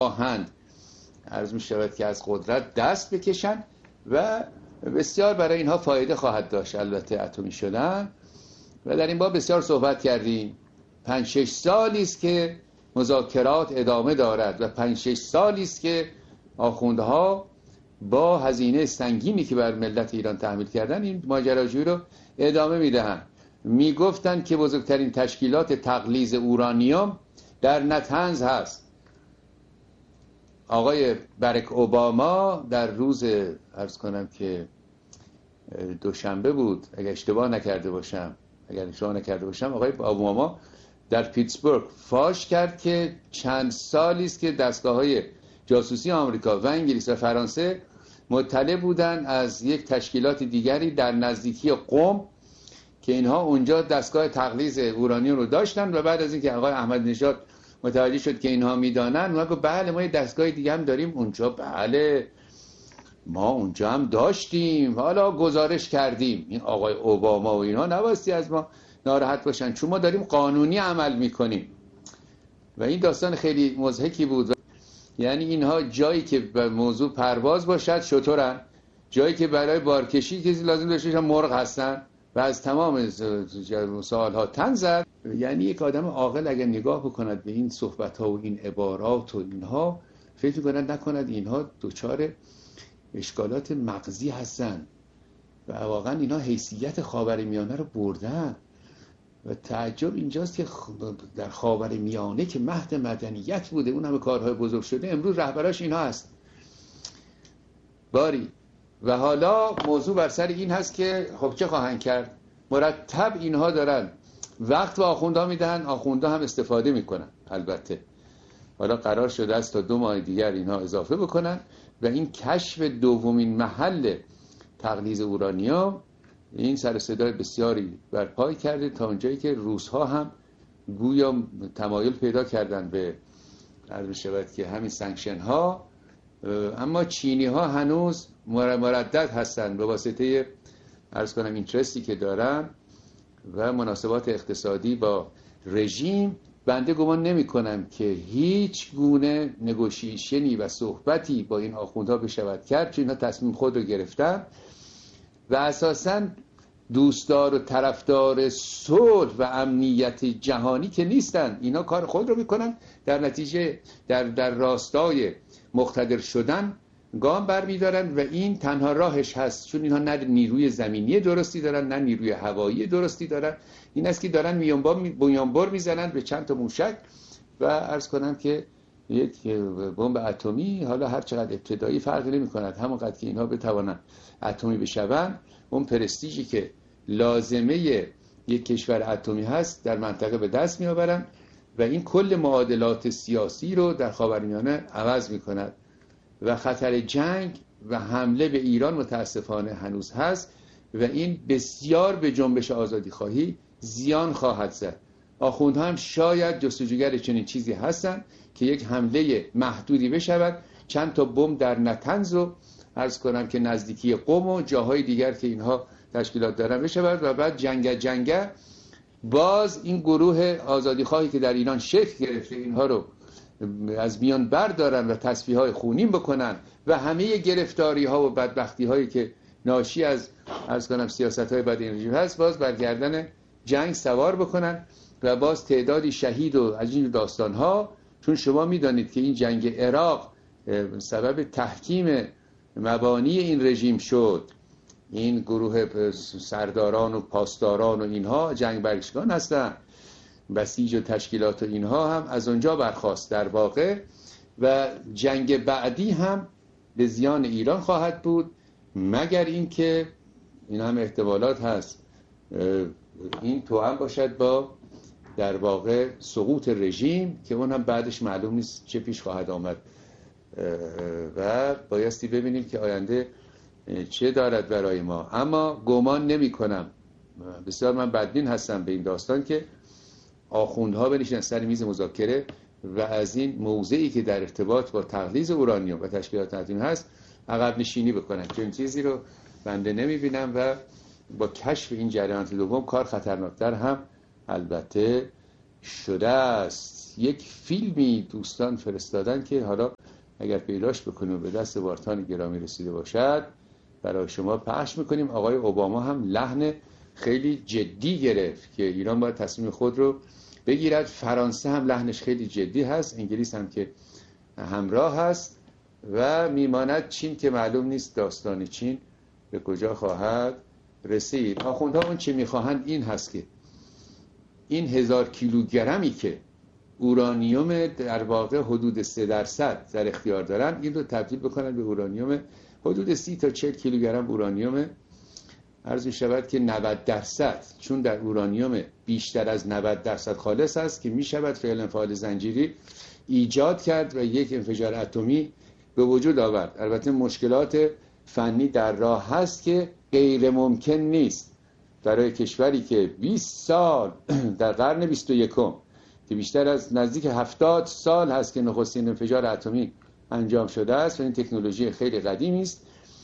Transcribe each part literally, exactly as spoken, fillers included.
خواهند عرض می شود که از قدرت دست بکشن و بسیار برای اینها فایده خواهد داشت البته اتمی شدن. و در این باب بسیار صحبت کردیم. پنج شش سالی است که مذاکرات ادامه دارد و پنج شش سالی است که آخوندها با هزینه سنگینی که بر ملت ایران تحمیل کردن این ماجراجویی رو ادامه میدهند. میگفتند که بزرگترین تشکیلات تقلیز اورانیوم در نتنز هست. آقای برک اوباما در روز عرض کنم که دوشنبه بود اگر اشتباه نکرده باشم اگر اشتباه نکرده باشم آقای اوباما در پیتسبورگ فاش کرد که چند سالی است که دستگاه‌های جاسوسی آمریکا و انگلیس و فرانسه مطلع بودن از یک تشکیلات دیگری در نزدیکی قم که اینها اونجا دستگاه تقلیز اورانیوم رو داشتن و بعد از اینکه آقای احمد نژاد متوجه شد که اینها میدانن اونها گفت بله ما یه دستگاه دیگه هم داریم اونجا. بله ما اونجا هم داشتیم حالا گزارش کردیم. این آقای اوباما و اینها نباستی از ما ناراحت باشن چون ما داریم قانونی عمل میکنیم. و این داستان خیلی مضحکی بود. یعنی اینها جایی که به موضوع پرواز باشد شترن، جایی که برای بارکشی کسی لازم داشته مرغ هستن و از تمام سوالها تن زد. یعنی یک آدم عاقل اگر نگاه بکند به این صحبت ها و این عبارات و اینها فکر کند نکند اینها دچار اشکالات مغزی هستن و واقعا اینها حیثیت خاورمیانه رو بردن. و تعجب اینجاست که در خاورمیانه که مهد مدنیت بوده اون همه کارهای بزرگ شده امروز رهبراش اینها هست باری. و حالا موضوع بر سر این هست که خب چه خواهند کرد؟ مرتب اینها دارن وقت به آخوندها میدهن، آخوندها هم استفاده میکنن. البته حالا قرار شده است تا دو ماه دیگر اینها اضافه بکنن و این کشف دومین محل تقلیز اورانیوم این سر صدای بسیاری برپای کرده تا اونجایی که روس‌ها هم گویا تمایل پیدا کردن به عرض شود که همین سانکشن ها. اما چینی ها هنوز مردد هستن به واسطه عرض کنم اینترستی که دارن و مناسبات اقتصادی با رژیم. بنده گمان نمی کنم که هیچ گونه نگوشیشنی و صحبتی با این آخوندها بشود کرد چون اینها تصمیم خود رو گرفتن و اساساً دوستدار و طرفدار صلح و امنیت جهانی که نیستن. اینا کار خود رو میکنن در نتیجه در, در راستای مقتدر شدن گام بر میدارن و این تنها راهش هست چون اینها نه نیروی زمینی درستی دارن نه نیروی هوایی درستی دارن. این است که دارن میانبر میزنن به چند تا موشک و عرض کنم که یک بمب اتمی حالا هر چقدر ابتدایی فرقی نمی کند همونقدر که اینها بتوانند اتمی بشوند اون پرستیژی که لازمه یک کشور اتمی هست در منطقه به دست می آورن و این کل معادلات سیاسی رو در خاورمیانه عوض می کند و خطر جنگ و حمله به ایران متاسفانه هنوز هست و این بسیار به جنبش آزادی خواهی زیان خواهد زد. آخوندها هم شاید جستجوگر چنین چیزی هستن که یک حمله محدودی بشود، چند تا بمب در نتنز رو عرض کنم که نزدیکی قم و جاهای دیگر که اینها تشکیلات دارن بشود و بعد جنگ جنگ باز این گروه آزادی خواهی که در ایران شکل گرفته اینها رو از میان بردارن و تصفیه های خونین بکنن و همه گرفتاری ها و بدبختی هایی که ناشی از عرض کنم سیاست های بد این رژیم هست باز برگردن جنگ سوار بکنن و باز تعدادی شهید و از این داستان ها. چون شما میدانید که این جنگ عراق سبب تحکیم مبانی این رژیم شد. این گروه سرداران و پاسداران و اینها جنگ برگشتگان هستن، بسیج و تشکیلات و اینها هم از اونجا برخاست در واقع و جنگ بعدی هم به زیان ایران خواهد بود مگر اینکه این هم احتمالات هست این توأم باشد با در واقع سقوط رژیم که اون هم بعدش معلوم نیست چه پیش خواهد آمد و بایستی ببینیم که آینده چه دارد برای ما. اما گمان نمی کنم، بسیار من بدبین هستم به این داستان که آخوندها بنشینن سر میز مذاکره و از این موضعی که در ارتباط با تقلیز اورانیوم و تشکیلات اتمی هست عقب نشینی بکنن. چون چیزی رو بنده نمی بینم و با کشف این جریانات دوم کار خطرناکتر هم البته شده است. نیست. یک فیلمی دوستان فرستادن که حالا اگر پیداش بکنیم و به دست وارتان گرامی رسیده باشد برای شما پخش میکنیم. آقای اوباما هم لحن خیلی جدی گرفت که ایران باید تصمیم خود رو بگیرد. فرانسه هم لحنش خیلی جدی هست، انگلیس هم که همراه هست و میماند چین که معلوم نیست داستان چین به کجا خواهد رسید. آخوندها اون چه میخواهند این هست که این هزار کیلوگرمی که اورانیوم در واقع حدود سه درصد در اختیار دارن، این رو تبدیل بکنن به اورانیوم حدود سی تا چهل کیلوگرم اورانیوم. عرض می شود که نود درصد، چون در اورانیوم بیشتر از نود درصد خالص است که می شود فعل انفعال زنجیری ایجاد کرد و یک انفجار اتمی به وجود آورد. البته مشکلات فنی در راه هست که غیر ممکن نیست برای کشوری که بیست سال در قرن بیست و یکم که بیشتر از نزدیک هفتاد سال هست که نخستین انفجار اتمی انجام شده است و این تکنولوژی خیلی قدیمی است،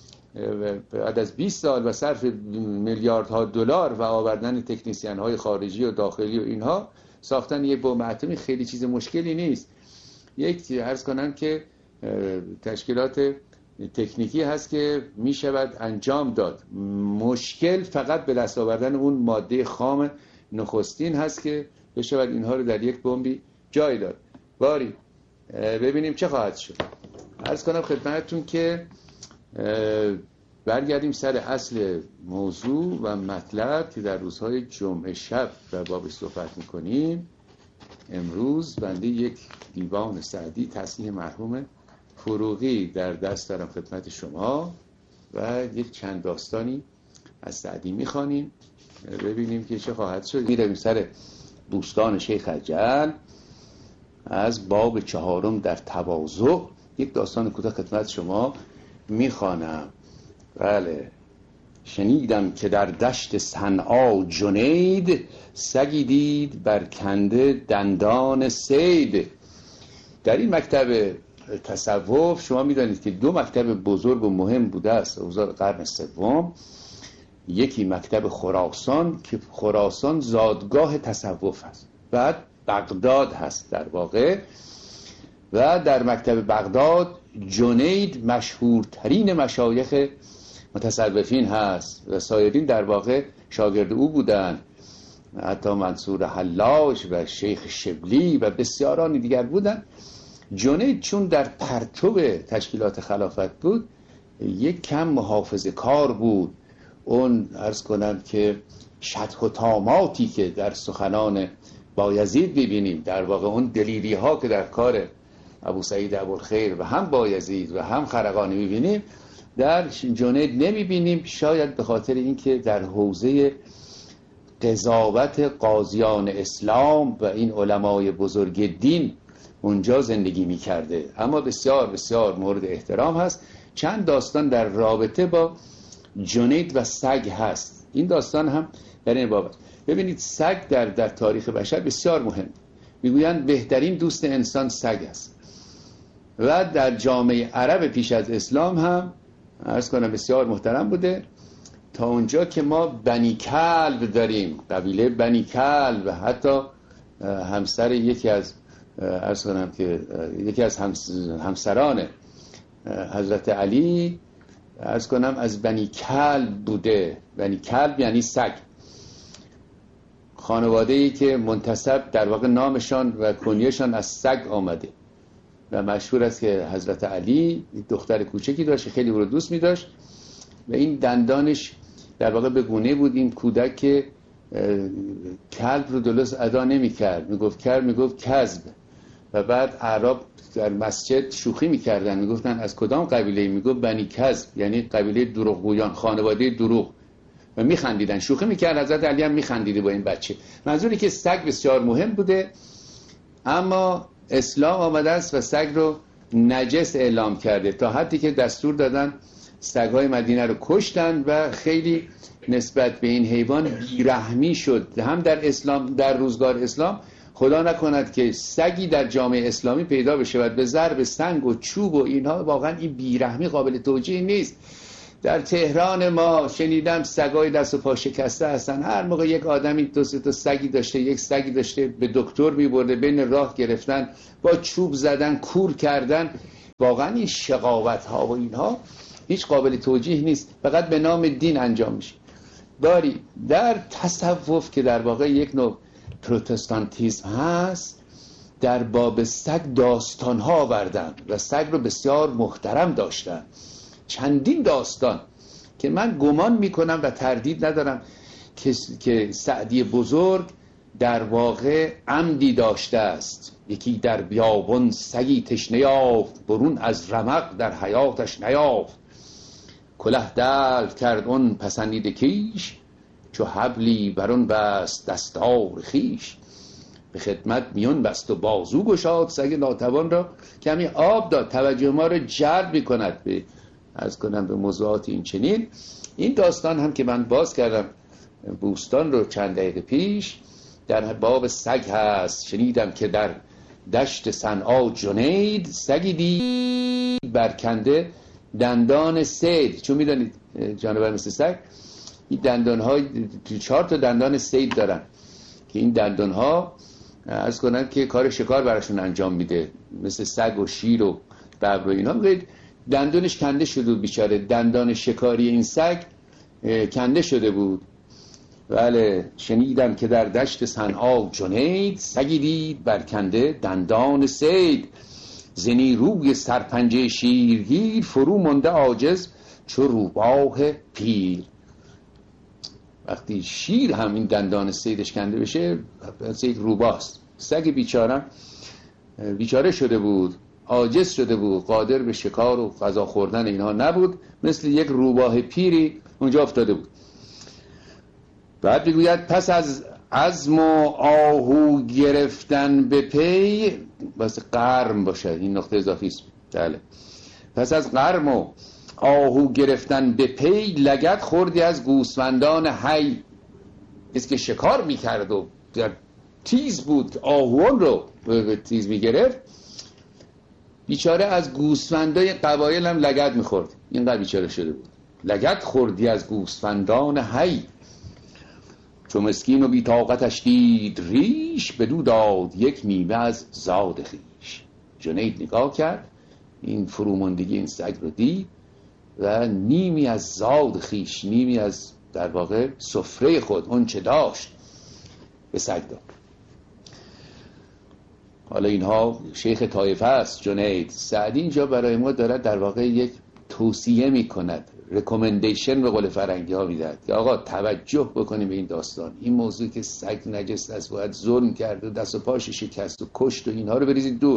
بعد از بیست سال و صرف میلیاردها دلار و آوردن تکنیسیان های خارجی و داخلی و اینها، ساختن یک بمب اتمی خیلی چیز مشکلی نیست. یک عرض کنن که تشکیلات تکنیکی هست که می شود انجام داد. مشکل فقط به دست آوردن اون ماده خام نخستین هست که بشود اینها رو در یک بمبی جای داد. باری ببینیم چه خواهد شد. عرض کنم خدمتتون که برگردیم سر اصل موضوع و مطلب که در روزهای جمعه شب در باب صحبت میکنیم. امروز بنده یک دیوان سعدی تصحیح مرحوم فروغی در دست دارم خدمت شما و یک چند داستانی از سعدی میخوانیم، ببینیم که چه خواهد شد. میرویم سر بوستان شیخ اجل از باب چهارم در تواضع. یک داستان کوتاه خدمت شما میخوانم. بله، شنیدم که در دشت صنعا جنید سگی دید برکنده دندان صید. در این مکتب تصوف شما میدانید که دو مکتب بزرگ و مهم بوده است اوضاع قرن سوم. یکی مکتب خراسان که خراسان زادگاه تصوف است، بعد بغداد هست در واقع، و در مکتب بغداد جنید مشهورترین مشایخ متصوفین هست و سایرین در واقع شاگرد او بودند، حتی منصور حلاج و شیخ شبلی و بسیاران دیگر بودند. جنید چون در پرتو تشکیلات خلافت بود یک کم محافظه کار بود. اون عرض کنم که شطح و طاماتی که در سخنان بایزید ببینیم، در واقع اون دلیری ها که در کار ابو سعید ابوالخیر و هم بایزید و هم خرقانی میبینیم در جنید نمیبینیم. شاید به خاطر اینکه در حوزه قضاوت قاضیان اسلام و این علمای بزرگ دین اونجا زندگی میکرده، اما بسیار بسیار مورد احترام هست. چند داستان در رابطه با جنید و سگ هست. این داستان هم در این بابت. ببینید سگ در در تاریخ بشر بسیار مهم. میگویند بهترین دوست انسان سگ است و در جامعه عرب پیش از اسلام هم عرض کنم بسیار محترم بوده، تا اونجا که ما بنی کلب داریم، قبیله بنی کلب. و حتی همسر یکی از عرض کنم که یکی از همسران حضرت علی عرض کنم از بنی کلب بوده. بنی کلب یعنی سگ. خانواده‌ای که منتسب در واقع نامشان و کنیه‌شان از سگ آمده و مشهور است که حضرت علی دختر کوچکی داشت، خیلی او رو دوست می داشت و این دندانش در واقع به گونه بود این کودک که کلب رو درست ادا نمی کرد، می گفت کر می گفت کذب. و بعد اعراب در مسجد شوخی می کردن، می گفتن از کدام قبیله؟ می گفت بنی کذب، یعنی قبیله دروغگویان، خانواده دروغ، و می خندیدن، شوخی می کرد. حضرت علی هم می خندیده با این بچه. منظوری که سگ بسیار مهم بوده، اما اسلام آمده است و سگ رو نجس اعلام کرده، تا حدی که دستور دادن سگ‌های مدینه رو کشتن و خیلی نسبت به این حیوان بیرحمی شد. هم در اسلام، در روزگار اسلام خدا نکند که سگی در جامعه اسلامی پیدا بشه و به ضرب سنگ و چوب و اینها، واقعا این بیرحمی قابل توجیه نیست. در تهران ما شنیدم سگای دست و پا شکسته هستن. هر موقع یک آدمی دو سه تا سگی داشته، یک سگی داشته، به دکتر میبرده، بین راه گرفتن، با چوب زدن، کور کردن. واقعا این شقاوت ها و اینها هیچ قابل توجیه نیست، فقط به نام دین انجام میشه. باری در تصوف که در واقع یک نوع پروتستانتیسم هست، در باب سگ داستان ها آوردن و سگ رو بسیار محترم داشتن. چندین داستان که من گمان میکنم و تردید ندارم که که سعدی بزرگ در واقع عمدی داشته است. یکی در بیابان سگی تشنه یافت، برون از رمق در حیاتش نیافت. کله دلو کرد اون پسندیده کیش، چو حبلی برون بست دستار خیش. به خدمت میون بست و بازو گشاد، سگ ناتوان را کمی آب داد. توجه ما را جلب میکند به از کنم به موضوعات این چنین. این داستان هم که من باز کردم بوستان رو چند دقیقه پیش، در باب سگ هست. شنیدم که در دشت صنعا جنید، سگی دید برکنده دندان صید. چون میدونید جانور مثل سگ این دندان ها چهار تا دندان صید دارن که این دندان ها از کنم که کار شکار براشون انجام میده، مثل سگ و شیر و ببر و اینا. دندانش کنده شده بود بیچاره، دندان شکاری این سگ کنده شده بود. بله، شنیدم که در دشت صنعا جنید، سگی دید برکنده دندان صید. زنی روی سرپنجه شیرگیر، فرو مونده عاجز چو روباه پیر. وقتی شیر هم این دندان صیدش کنده بشه، صید روباست. سگ بیچاره بیچاره شده بود، عاجز شده بود، قادر به شکار و غذا خوردن اینها نبود، مثل یک روباه پیری اونجا افتاده بود. بعد میگوید پس از عزم و آهو گرفتن به پی، بس قرم باشه، این نقطه اضافی است. بله، پس از قرم و آهو گرفتن به پی، لگد خوردی از گوسفندان حی. است که شکار میکرد و تیز بود، آهوان رو تیز میگرفت، بیچاره از گوسفندای قبایل هم لگد میخورد. اینقدر بیچاره شده بود. لگد خوردی از گوسفندان حی، چو مسکین و بی طاقتش دید ریش، بدو داد یک نیمه از زاد خیش. جنید نگاه کرد، این فروماندگی این سگ رو دید و نیمی از زاد خیش، نیمی از در واقع سفره خود اون چه داشت به سگ داد. حالا اینها شیخ طایفه است جنید. سعدی اینجا برای ما دارد در واقع یک توصیه می کند، ریکومندیشن به قول فرنگی ها میدهد که آقا توجه بکنیم به این داستان. این موضوع که سگ نجس است، باید ظلم کرد و دست و پاش شکست و کشت و اینها رو بریزید دور.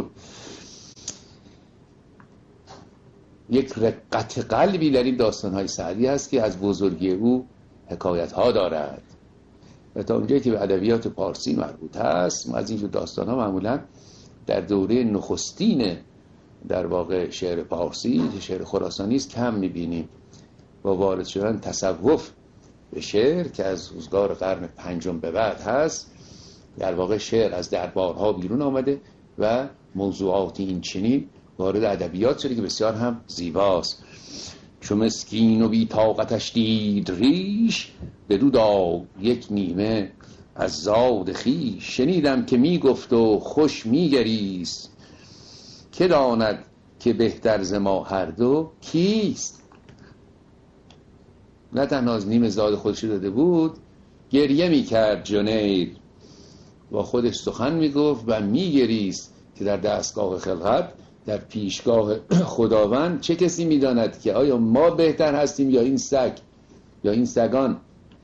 یک رقت قلبی در این داستان های سعدی هست که از بزرگی او حکایت ها دارد و تا اونجایی که به ادبیات پارسی مربوط هست. ما از اینجور داستان ها معمولا در دوره نخستین در واقع شعر پارسی، شعر خراسانی است، کم میبینیم. با وارد شدن تصوف به شعر که از روزگار قرن پنجم به بعد هست، در واقع شعر از دربارها بیرون آمده و موضوعات این چنین وارد ادبیات شده که بسیار هم زیباست. چو مسکین و بی طاقتش دید ریش، بدو داد یک نیمه از زاد خویش. شنیدم که می گفت و خوش می گریست، که داند که بهتر ز ما هر دو کیست. نه تنها از نیم زاد خودش داده بود، گریه می کرد جنید، با خودش سخن می گفت و می گریست که در دستگاه خلقت، در پیشگاه خداوند، چه کسی می داند که آیا ما بهتر هستیم یا این سگ یا این سگان.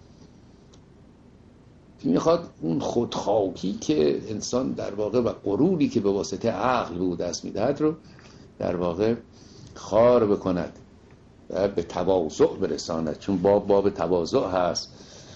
میخواد اون خودخواهی که انسان در واقع و غروری که به واسطه عقل به او دست میدهد رو در واقع خار بکند و به تواضع برساند، چون باب باب تواضع هست.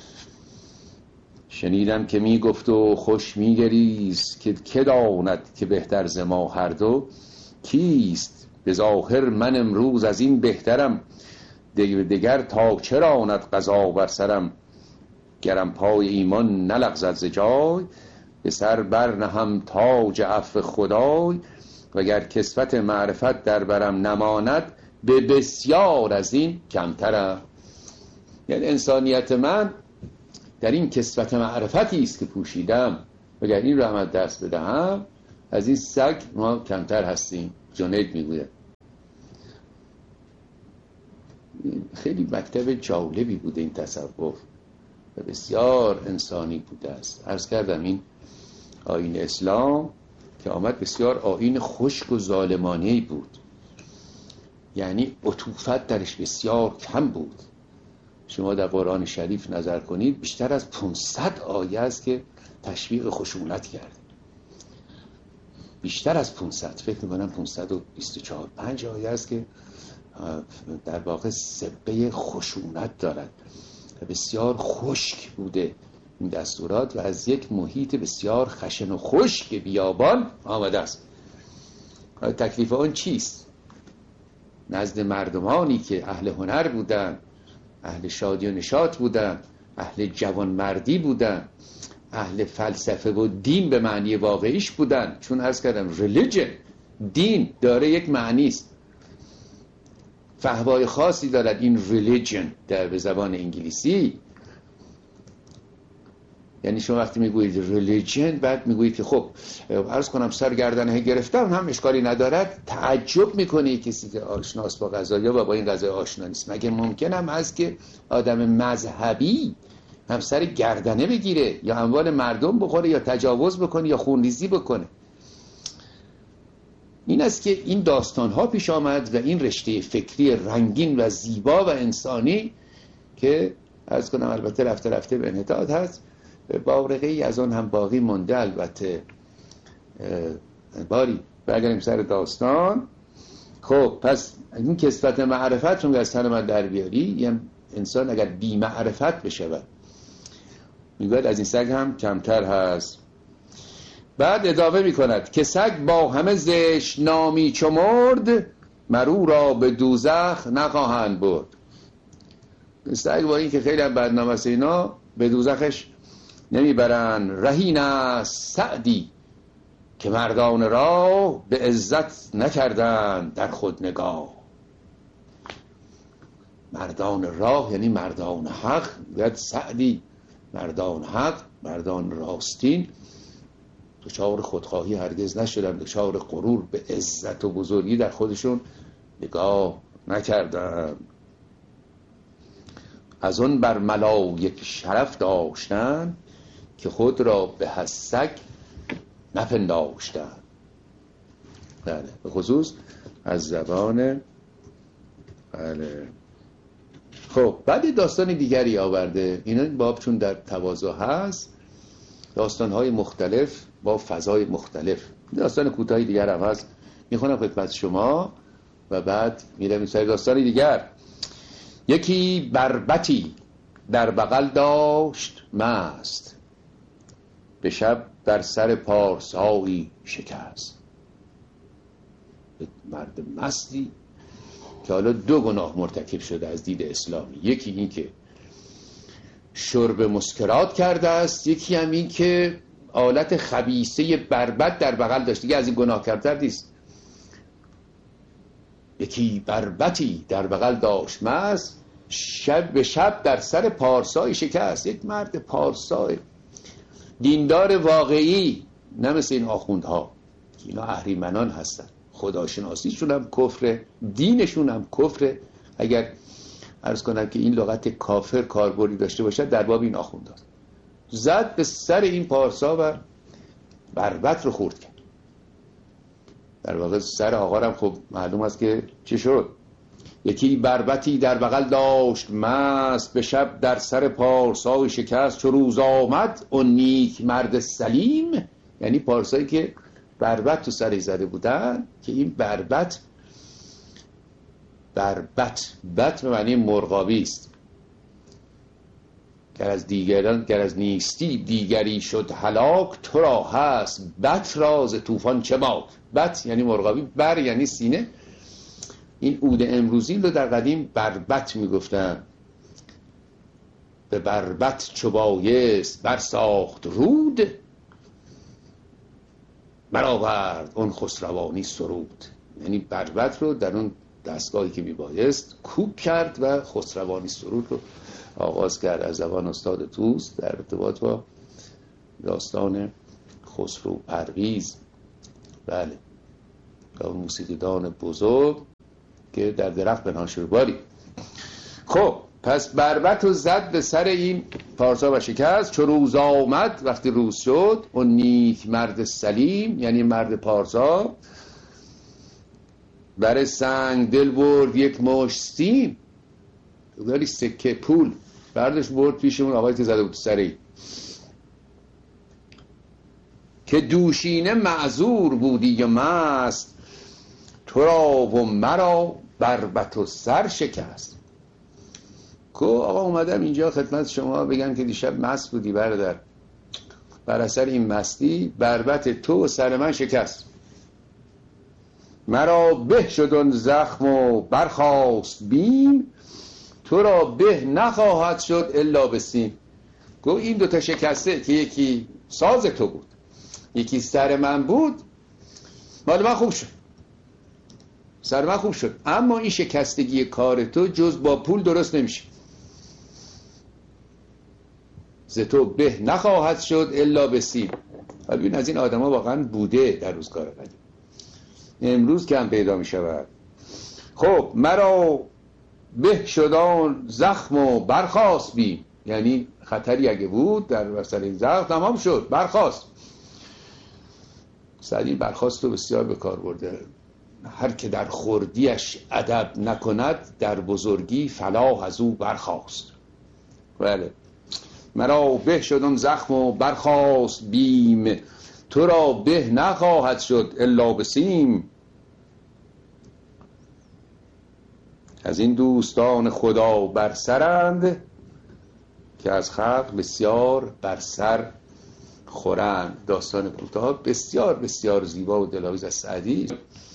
شنیدم که میگفت و خوش میگریست، که که داند که بهتر ز ما هر دو کیست. به ظاهر من امروز از این بهترم، دگر تا چرا آند قضا بر سرم. گرم پای ایمان نلغزد ز جای، به سر برنهم تاج عفو خدای. وگر کسوت معرفت در برم نماند، به بسیار از این کمترم. یعنی انسانیت من در این کسوت معرفتی است که پوشیدم، اگر این رو هم از دست بدهم از این سگ ما کمتر هستیم. جنید میگوید. خیلی مکتب جالبی بوده این تصوف و بسیار انسانی بوده است. عرض کردم این آیین اسلام که آمد بسیار آیین خشک و ظالمانه‌ای بود، یعنی عطوفت درش بسیار کم بود. شما در قرآن شریف نظر کنید بیشتر از پانصد آیه است که تشویق خشونت کرده، بیشتر از پانصد، فکر میکنم پانصد و بیست و چهار پنج آیه است که در واقع سبه خشونت دارد و بسیار خشک بوده این دستورات و از یک محیط بسیار خشن و خشک بیابان آمده است. تکلیف آن چیست؟ نزد مردمانی که اهل هنر بودن، اهل شادی و نشاط بودن، اهل جوانمردی بودن، اهل فلسفه و دین به معنی واقعیش بودن. چون عرض کردم ریلیجن، دین داره یک معنی است، فهوای خاصی دارد این ریلیجن در به زبان انگلیسی. یعنی شما وقتی میگویید ریلیجن بعد میگویید که خب عرض کنم سرگردنه گرفتم هم اشکالی ندارد، تعجب میکنه کسی که آشناست با غذایا و با این غذا آشنا نیست. مگه ممکن هم هست که آدم مذهبی هم سر گردنه بگیره یا اموال مردم بخوره یا تجاوز بکنه یا خونریزی بکنه؟ این است که این داستان ها پیش آمد و این رشته فکری رنگین و زیبا و انسانی که عرض کنم البته رفته رفته به انحطاط هست، بارقه ای از آن هم باقی مونده. البته باری برگردیم سر داستان. خب پس این کسوت معرفت چون از تن من در بیاری، یه انسان اگر بی معرفت بشود میگوید از این سگ هم کمتر هست. بعد ادامه میکند که سگ با همه زشت نامی چو مرد، مرو را به دوزخ نخواهند برد. سگ با این که خیلی هم بدنام است اینا به دوزخش نمیبرن. رهین است سعدی که مردان را به عزت نکردن در خود نگاه. مردان راه یعنی مردان حق، باید سعدی مردان حق، مردان راستین دچار خودخواهی هرگز نشدن، دچار غرور به عزت و بزرگی در خودشون نگاه نکردن. از اون بر ملا یک شرف داشتن که خود را به سگ نپنداشتن. بله، به خصوص از زبان. بله. خب بعد داستان دیگری آورده. این باب چون در تواضع هست، داستان‌های مختلف با فضای مختلف. داستان کوتاهی دیگر هم هست میخونم خدمت شما و بعد میرم این سری داستان دیگر. یکی بربطی در بغل داشت مست، به شب در سر پارسایی شکست. مرد مستی که حالا دو گناه مرتکب شده از دید اسلامی. یکی این که شرب مسکرات کرده است، یکی هم این که آلت خبیثه بربط در بغل داشت. دیگه از این گناه کمتر نیست. یکی بربطی در بغل داشت مست، شب به شب در سر پارسای شکست. یک مرد پارسای دیندار واقعی، نه مثل این آخوندها که اینا اهریمنان هستن، خداشناسیشون هم کفره، دینشون هم کفره. اگر عرض کنم که این لغت کافر کاربردی داشته باشد در باب این آخوندها، زد به سر این پارسا و بربط رو خورد کرد. در واقع سر آقا هم خب معلوم است که چی شد. یکی بربطی در بغل داشت مست، به شب در سر پارسای شکست. چو روز آمد اون نیک مرد سلیم، یعنی پارسایی که بربط تو سری زده بودن، که این بربط بربط بط به معنی مرغابی است. گر از دیگران گر از نیستی دیگری شد هلاک، تو را هست بط راز طوفان چه باک. بط یعنی مرغابی، بر یعنی سینه. این عود امروزی رو در قدیم بربط میگفتن. به بربط چو بایست برساخت رود، برآورد اون خسروانی سرود. یعنی بربط رو در اون دستگاهی که میبایست کوک کرد و خسروانی سرود رو آغاز کرد از زبان استاد توس در ارتباط با داستان خسرو پرویز. بله، موسیقیدان بزرگ که در درخت پنهان شده. باری خب پس بربط و زد به سر این پارسا و شکست. چو روز آمد، وقتی روز شد، اون نیک مرد سلیم یعنی مرد پارسا بر سنگ دل برد یک مشت سیم، داری سکه پول بردش برد پیش اون آقایی که زده بود سر این که دوشینه معذور بودی یا مست، تو را و مرا بربط و سر شکست. که آقا اومدم اینجا خدمت شما بگم که دیشب مست بودی برادر، بر اثر این مستی بربط تو و سر من شکست. مرا به شدن زخم و برخاست بیم، تو را به نخواهد شد الا به سیم. گو این دوتا شکسته که یکی ساز تو بود یکی سر من بود، مال من خوب شد، سر من خوب شد، اما این شکستگی کار تو جز با پول درست نمیشه. ز تو به نخواهد شد الا به سیم. و ببین از این آدم ها واقعا بوده در روزگار قدیم، امروز کم پیدا می شود. خب مرا به شدان زخم و برخاست بیم، یعنی خطری اگه بود در وسط این زخم تمام شد، برخاست. سعدی برخاست رو بسیار به کار برده. هر که در خردیش ادب نکند، در بزرگی فلاح از او برخاست. بله، مرا به شدن زخم و برخاست بیم، تو را به نخواهد شد الا به سیم. از این دوستان خدا بر سرند، که از خلق بسیار بر سر خورند. داستان کوتاه بسیار بسیار زیبا و دلاویز از سعدی.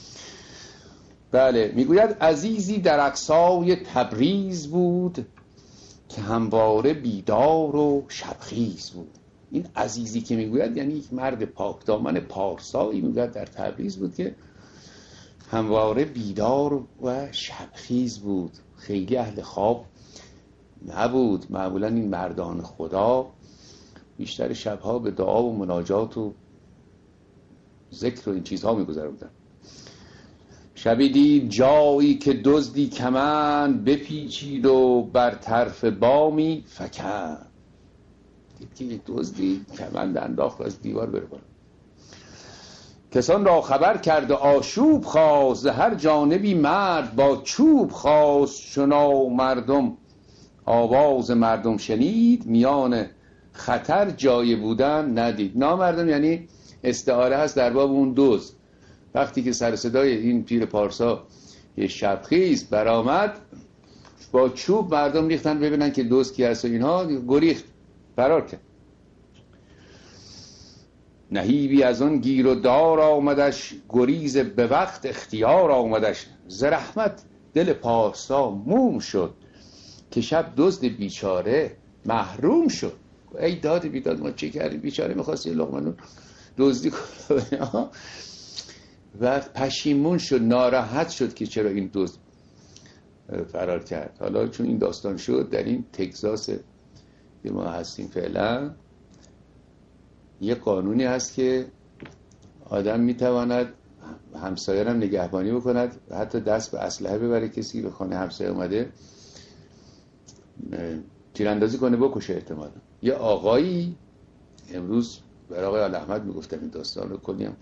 بله، میگوید عزیزی در اقصای تبریز بود، که همواره بیدار و شبخیز بود. این عزیزی که میگوید یعنی یک مرد پاکدامن پارسایی میگوید در تبریز بود که همواره بیدار و شبخیز بود، خیلی اهل خواب نبود. معمولا این مردان خدا بیشتر شبها به دعا و مناجات و ذکر و این چیزها میگذروندن. شبی دید جایی که دزدی کمند، بپیچید و بر طرف بامی فکند. دید که یک دزدی کمند انداخت از دیوار بره بالا. کسان را خبر کرد آشوب خواست، هر جانبی مرد با چوب خواست. چنا مردم آواز مردم شنید، میان خطر جای بودن ندید. نامردم یعنی استعاره هست در باب اون دزد. وقتی که سر صدای این پیر پارسا یه شبخیز برآمد، با چوب مردم ریختن ببینن که دزد کی هست و اینها، گریخت، فرار کرد. نهیبی از اون گیر و دار آمدش، گریز به وقت اختیار آمدش. ز رحمت دل پارسا موم شد، که شب دزد بیچاره محروم شد. ای داد بیداد، ما چه کردیم؟ بیچاره میخواست یه لقمه نون دزدی کنه و پشیمون شد، ناراحت شد که چرا این دزد فرار کرد. حالا چون این داستان شد در این تگزاس که ما هستیم فعلا، یه قانونی هست که آدم میتواند همسایه هم نگهبانی بکند، حتی دست به اسلحه ببره، کسی به خانه همسایه اومده تیراندازی کنه بکشه احتمالا. یه آقایی امروز برای آقای آل احمد میگفتم این داستان رو، کنیم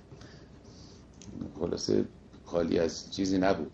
خلاصه خالی از چیزی نبود،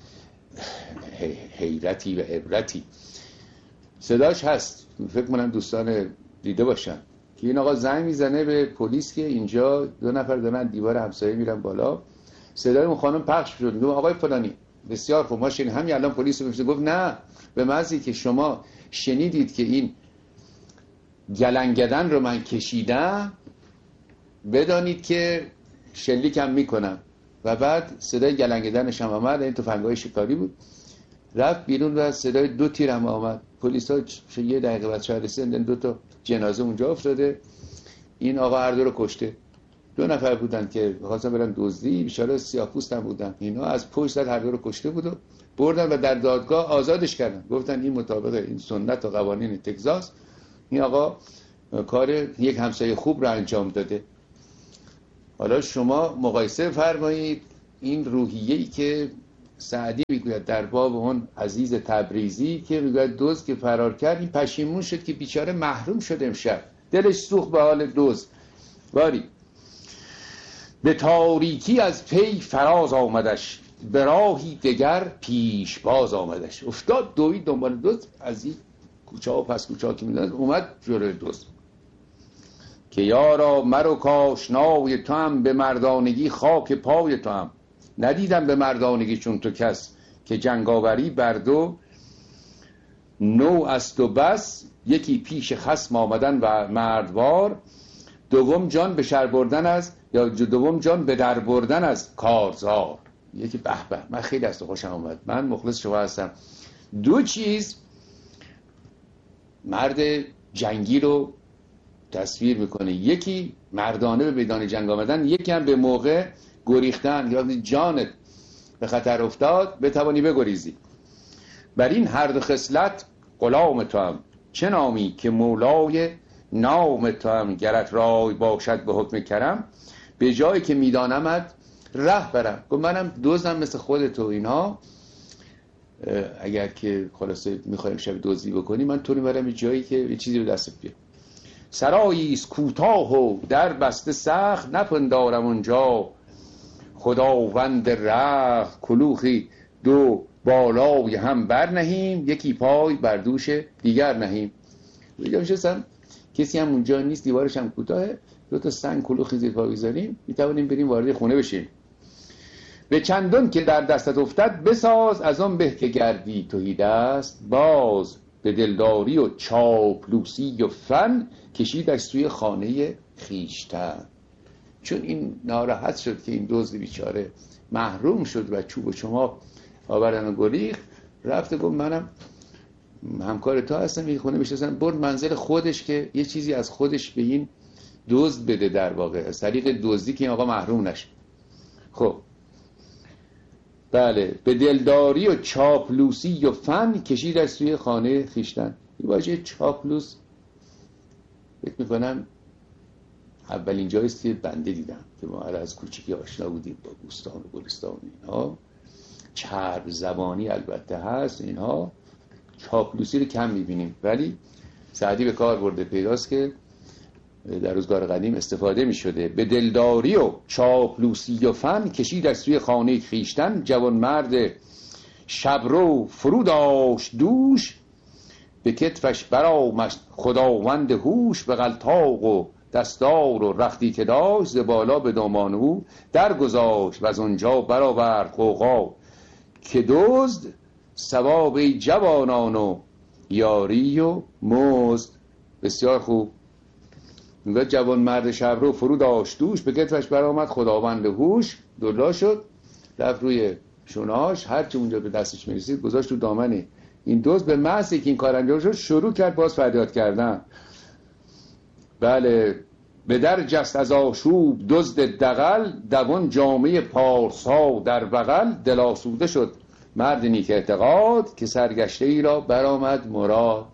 حیرتی و عبرتی. صداش هست، فکر کنم دوستان دیده باشن که این آقا زنگ میزنه به پلیس که اینجا دو نفر دارن دیوار همسایه میرن بالا. صدای اون خانم پخش شد، میگه آقای فلانی بسیار خوب، ما شنیدیم همین الان پلیس رو میفرستیم. گفت نه، به محضی که شما شنیدید که این گلنگدن رو من کشیدم، بدانید که شلیکم میکنم. و بعد صدای گلنگدنش هم آمد، این تفنگ‌های شکاری بود، رفت بیرون و صدای دو تیر هم آمد. پلیس ها یه دقیقه بعد شهر رسیدن، دو تا جنازه اونجا افتاده، این آقا هر دو رو کشته. دو نفر بودن که خواستن برن دزدی، بیچاره سیاه‌پوست هم بودن، اینا از پشت زد هر دو رو کشته بود و بردن و در دادگاه آزادش کردن. گفتن این مطابق این سنت و قوانین تگزاس این آقا کار یک همسایه خوب را انجام داده. حالا شما مقایسه فرمایید این روحیه‌ای که سعدی میگوید در باب اون عزیز تبریزی که میگوید دزد که فرار کرد، این پشیمون شد که بیچاره محروم شد، امشب دلش سوخت به حال دزد. واری به تاریکی از پی فراز آمدش، به راهی دگر پیش باز آمدش. افتاد دوید دنبال دزد، از این کوچه و پس کوچه ها که میدونست اومد جلوی دزد که یارا مرو کاشنای تو هم، به مردانگی خاک پای تو هم. ندیدم به مردانگی چون تو کس، که جنگاوری بر دو نو است و بس. یکی پیش خصم آمدن و مردوار، دوم جان به شر بردن از، یا دوم جان به در بردن از کارزار. یکی به به، من خیلی از تو خوشم آمد، من مخلص شما هستم. دو چیز مرد جنگی رو تصویر میکنه، یکی مردانه به میدان جنگ آمدن، یکی هم به موقع گریختن، یا جانت به خطر افتاد بتوانی بگریزی. بر این هر دو خصلت غلام تو هم، چه نامی که مولای نام تو هم. گرت رای باشد به حکم کرم، به جایی که میدانمت ره برم. گفت منم دزدم مثل خودتو اینا، اگر که خلاصه میخوایم شب دزدی بکنی من تو رو برم جایی که یه چیزی رو دستت بیاد. سراییست کوتاه و در بسته سخت، نپندارم اونجا خداوند رخت. کلوخی دو بالای هم برنهیم، یکی پای بر دوش دیگر نهیم. دیگه میشستم کسی هم اونجا نیست، دیوارش هم کوتاهه، دو تا سنگ کلوخی زیر پا بذاریم میتوانیم بریم وارد خونه بشیم. به چندان که در دستت افتد بساز، از آن به که گردی تهی دست باز. به دلداری و چاپلوسی و فن، کشیدش سوی خانه خیشتن. چون این ناراحت شد که این دزد بیچاره محروم شد و چوب و چماق آوردن و گریخت، رفت گفت منم همکار تو هستم، یه خونه بشستن، برد منزل خودش که یه چیزی از خودش به این دزد بده، در واقع از طریق دزدی که این آقا محروم نشه. خب بله، به دلداری و چاپلوسی و فن، کشیدش سوی خانه خیشتن. این واژه چاپلوس فکر میکنم اولین جاییست که بنده دیدم که ما از کوچیکی آشنا بودیم با بوستان و گلستان اینها. چرب زبانی البته هست، اینها چاپلوسی رو کم میبینیم، ولی سعدی به کار برده، پیداست که در روزگار قدیم استفاده میشده. به دلداری و چاپلوسی و فن، کشید از سوی خانه خیشتن. جوان مرد شبرو فرو داشت دوش، به کتفش برآمد خداوند هوش. به غلطاق و دستار و رختی که داشت، ز بالا به دامان او در گذاشت. و از اونجا برآورد غوغا که دزد، ثواب ای جوانان و یاری و مزد. بسیار خوب. میگه جوان مرد شبرو فرو داشت دوش، به کتفش برآمد خداوند هوش. دلا شد، رفت روی شونهاش، هرچی اونجا به دستش میرسید گذاشت تو دامن این دزد. به محض اینکه این کار انجام شد شروع کرد باز فریاد کردن. بله، به در جست از آشوب دزد دغل، دوان جامعه پارسا در بغل. دل آسوده شد مرد نیک اعتقاد، که سرگشته ای را برآمد مراد.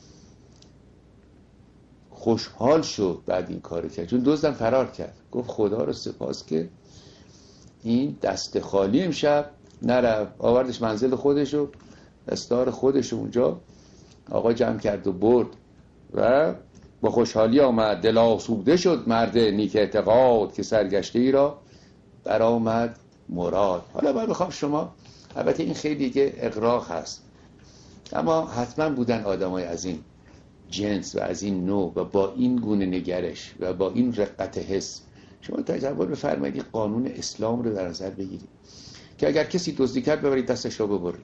خوشحال شد بعد این کار کرد، چون دزدم فرار کرد. گفت خدا رو سپاس که این دست خالی امشب نرفت، آوردش منزل خودشو، دستار خودشو اونجا آقا جمع کرد و برد و با خوشحالی آمد. دل آسوده شد مرد نیک اعتقاد، که سرگشته ای را برآمد مراد. حالا من میخوام شما، البته این خیلی دیگه اغراق هست، اما حتما بودن آدمای از این جنس و از این نوع و با این گونه نگرش و با این رقت حس. شما تصور بفرمایید قانون اسلام رو در نظر بگیرید که اگر کسی دزدی کرد ببرید دستش رو ببرید.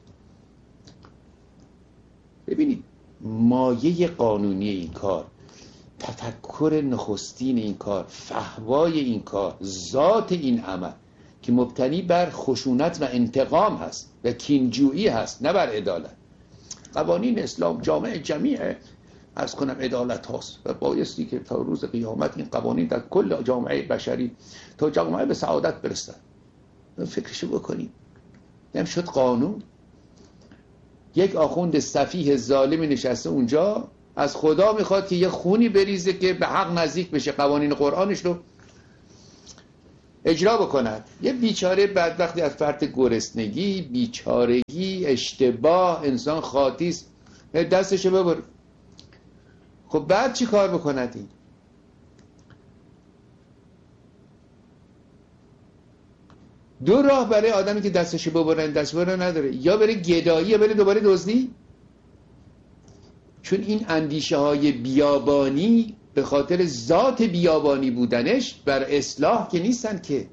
ببینید مایه قانونی این کار، تفکر نخستین این کار، فحوای این کار، ذات این عمل که مبتنی بر خشونت و انتقام هست و کینجویی هست، نه بر عدالت. قوانین اسلام جامع جمیعه، عرض کنم عدالت هاست و بایستی که تا روز قیامت این قوانین در کل جامعه بشری تا جامعه به سعادت برسن. فکرشو بکنیم. نمی شد قانون. یک آخوند سفیه ظالمی نشسته اونجا از خدا میخواد که یه خونی بریزه که به حق نزدیک بشه، قوانین قرآنش رو اجرا بکند. یه بیچاره بدبختی از فرط گرسنگی، بیچارگی، اشتباه، انسان خاطیست، دستشو ببر. خب بعد چی کار بکند این؟ دو راه برای آدمی که دستشو ببرن دست ببرن نداره، یا بره گدایی یا بره دوباره دزدی. چون این اندیشه های بیابانی به خاطر ذات بیابانی بودنش بر اصلاح که نیستن که.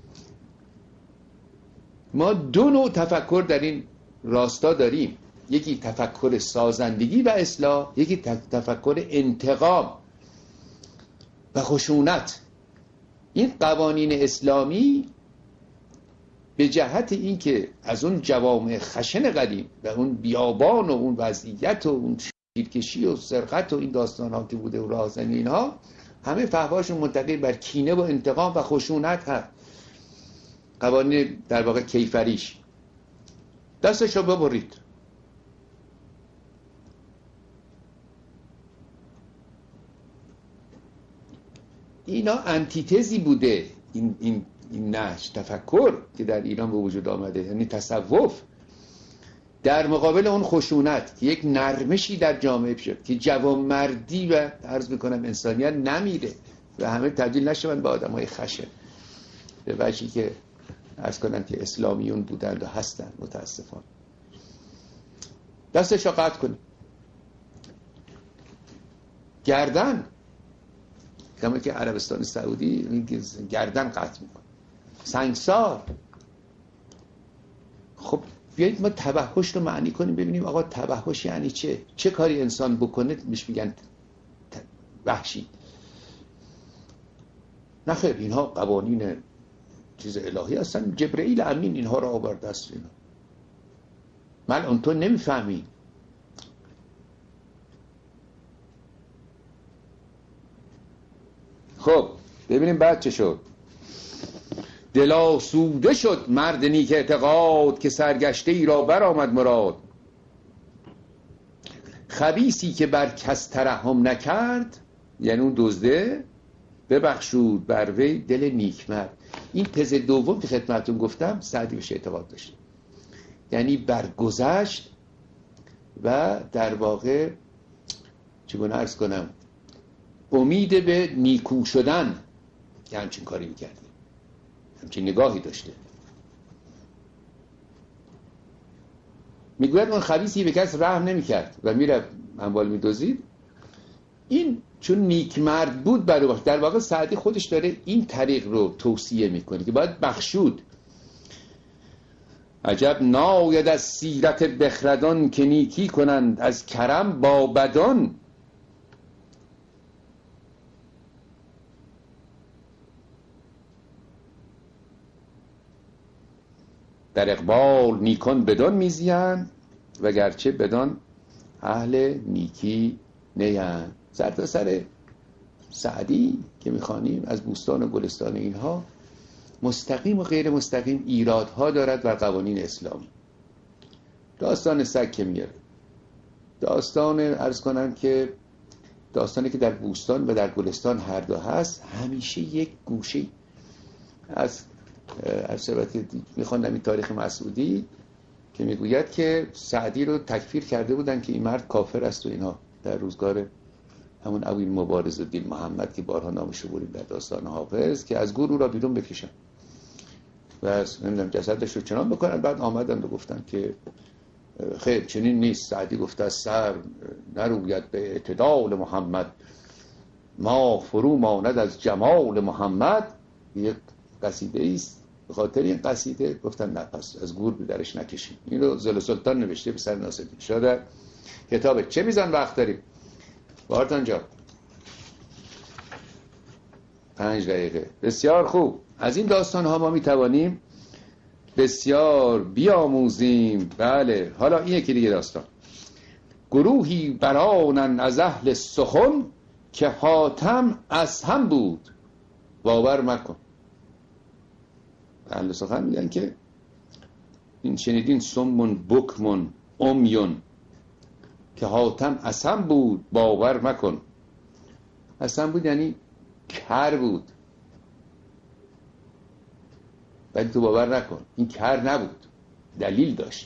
ما دو نوع تفکر در این راستا داریم، یکی تفکر سازندگی و اصلاح، یکی تفکر انتقام و خشونت. این قوانین اسلامی به جهت این که از اون جوامع خشن قدیم و اون بیابان و اون وضعیت و اون شیرکشی و سرقت و این داستان ها که بوده و رازنی اینها همه فهمشون منتقل بر کینه و انتقام و خشونت هست. قوانین در واقع کیفریش دستشو ببرید. اینا انتیتزی بوده این این این نهج تفکر که در ایران به وجود آمده، یعنی تصوف در مقابل اون خشونت که یک نرمشی در جامعه شد که جوانمردی و عرض میکنم انسانیت نمیره و همه تبدیل نشون به آدمای خشن، به وجهی که عرض کنم که اسلامیون بودند و هستند متاسفانه. دستش رو قطع کنید. گردن کما که عربستان سعودی گردن قطع میکنه، سنگسار. خب بیایید ما تبهش رو معنی کنیم، ببینیم آقا تبهش یعنی چه؟ چه کاری انسان بکنه میش میگن وحشی؟ نه خیر، اینها قوانین چیز الهی هستن، جبرئیل امین اینها رو آورده است. اینا من تو نمیفهمی. خب ببینیم بعد چه شد. دل آسوده شد مرد نیک اعتقاد که سرگشته ای را برآمد مراد. خبیثی که بر کس ترحم نکرد، یعنی اون دزده، ببخشود بر وی دل نیکمرد. این تز دوم که خدمتتون گفتم سعدی بهش اعتقاد داشت، یعنی برگذشت و در واقع چگونه عرض کنم امید به نیکو شدن که همچین کاری میکرده، همچین نگاهی داشته. میگوید اون خبیثی به کس رحم نمیکرد و میره اموال میدزدید. این چون نیک مرد بود برای باش. در واقع سعدی خودش داره این طریق رو توصیه میکنه که باید بخشود. عجب ناید از سیرت بخردان که نیکی کنند از کرم با بدان. در اقبال نیکان بدان میزیند و گرچه بدان اهل نیکی نیند. سر تا سر سعدی که میخوانیم از بوستان و گلستان اینها مستقیم و غیر مستقیم ایرادها دارد بر قوانین اسلامی. داستان سگ که میاره، داستان عرض کنم که داستانی که در بوستان و در گلستان هر دو هست، همیشه یک گوشه از البته میخوندم این تاریخ مسعودی که میگوید که سعدی رو تکفیر کرده بودن که این مرد کافر است و اینها در روزگار همون ابوی مبارز الدین محمد که بارها نامش رو بریم در داستان حافظ، که از گور او را بیرون بکشن و نمیدونم جسدش رو چنان بکنن. بعد آمدن و گفتن که خیر چنین نیست. سعدی گفته از سر نروید به اعتدال محمد، ما فرو ماند از جمال محمد. یک قصیده است. به خاطر این قصیده گفتن نه پس از گور به درش نکشیم. این رو زل سلطان نوشته به سر ناصرالدین شاه کتابه. چه میزن وقت داریم بارتان جا؟ پنج دقیقه. بسیار خوب. از این داستان ها ما میتوانیم بسیار بیاموزیم. بله. حالا این یکی دیگه داستان. گروهی برانن از اهل سخن، که حاتم از هم بود باور مکن. اهل سخن میگن که این شنیدین سمون بکمون امیون، که حاتم از هم بود باور مکن. از هم بود یعنی کر بود، ولی تو باور نکن. این کر نبود، دلیل داشت.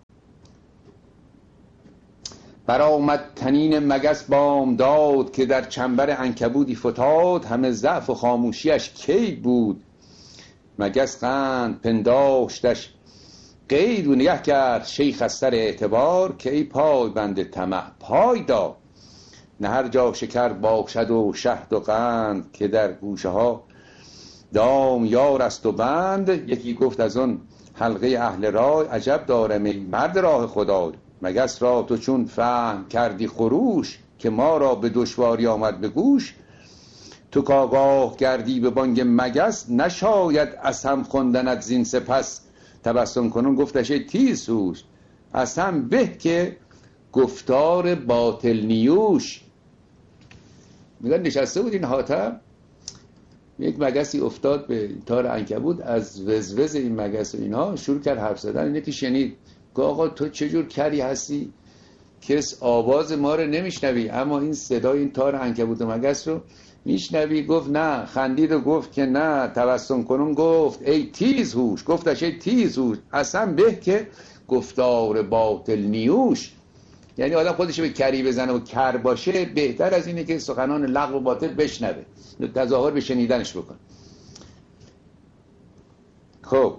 برآمد تنین مگس بامداد، که در چنبر عنکبوتی فتاد. همه ضعف و خاموشیش کی بود، مگس قند پنداشتش قید و نگه کرد. شیخ از سر اعتبار، که ای پای بند طمع پای دار. نه هر جا شکر باشد و شهد و قند، که در گوشه ها دام یار است و بند. یکی گفت از اون حلقه اهل رای، عجب دارم ای مرد راه خدای. مگس را تو چون فهم کردی خروش، که ما را به دشواری آمد به گوش. تو کاگاه گردی به بانگ مگس، نشاید از هم خوندنت زین سپس. تبسم کنون گفتش ای تیز هوش، از هم به که گفتار باطل نیوش. میگن نشسته بود این حاتم، یک مگسی افتاد به تار عنکبوت، از وزوز این مگس و اینها شروع کرد حرف زدن. اینه که شنید که آقا تو چجور کری هستی، کس آواز ما رو نمیشنوی اما این صدای این تار عنکبوت و مگس رو میشنوی. گفت نه، خندید و گفت که نه. تبسم کنون گفت ای تیز هوش، گفتش ای تیز هوش، اصلا به که گفتار باطل نیوش. یعنی آدم خودش به کری بزنه و کر باشه بهتر از اینه که سخنان لغو و باطل بشنوه، تظاهر به شنیدنش بکن. خب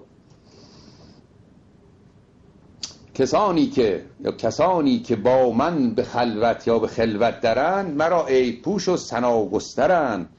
کسانی که یا کسانی که با من به خلوت یا به خلوت درند، مرا عیب پوش و ثنا گسترند.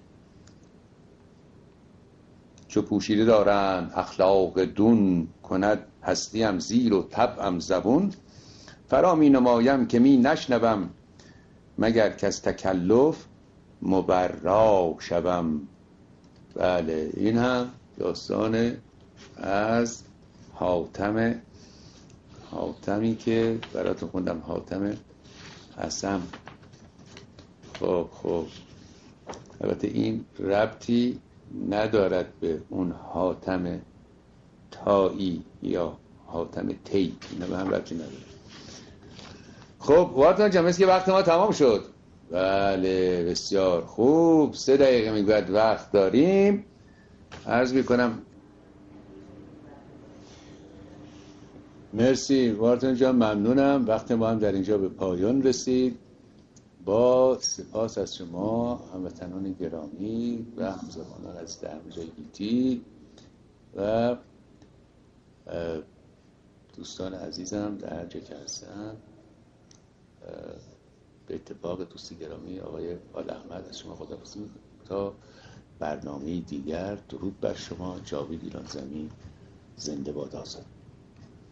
چو پوشیده دارند اخلاق دون، کند هستیم زیر و طبعم زبون. فرا می نمایم که می نشنوم، مگر که از تکلف مبرا شوم. بله این هم داستان از حاتم، حاتمی که براتون خوندم، حاتم اصم. خب خب البته این ربطی ندارد به اون حاتم تایی یا حاتم تی، اینا به هم ربطی نداره. خب وقتان جمعه که وقت ما تمام شد. بله بسیار خوب، سه دقیقه میگوید وقت داریم. عرض میکنم مرسی وارتون جان، ممنونم. وقت ما هم در اینجا به پایان رسید. با سپاس از شما هموطنان گرامی و همزبانان از درمجای گیتی و دوستان عزیزم در هر جا که هستن. به اتفاق دوستی گرامی آقای آل احمد از شما خداحافظی می‌کنم تا برنامه دیگر. درود بر شما. جاوید ایران زمین زنده باد آزاد.